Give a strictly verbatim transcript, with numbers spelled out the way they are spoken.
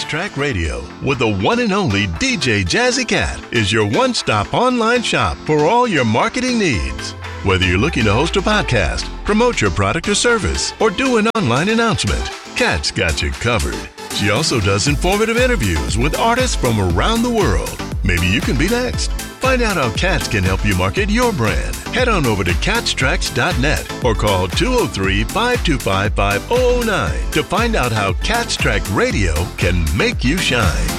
Track Radio with the one and only D J Jazzy Cat is your one-stop online shop for all your marketing needs. Whether you're looking to host a podcast, promote your product or service, or do an online announcement, Kat's got you covered. She also does informative interviews with artists from around the world. Maybe you can be next. Find out how Katz can help you market your brand. Head on over to cats tracks dot net or call two oh three, five two five, five oh oh nine to find out how Cats Track Radio can make you shine.